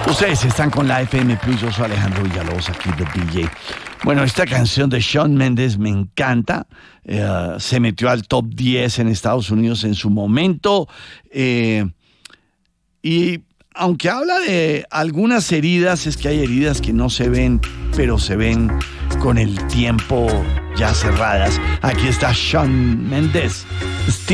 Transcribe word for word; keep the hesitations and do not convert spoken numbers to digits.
Ustedes están con la F M Plus, yo soy Alejandro Villalobos, aquí de D J. Bueno, esta canción de Shawn Mendes me encanta, eh, se metió al top diez en Estados Unidos en su momento, eh, y aunque habla de algunas heridas, es que hay heridas que no se ven, pero se ven con el tiempo ya cerradas. Aquí está Shawn Mendes.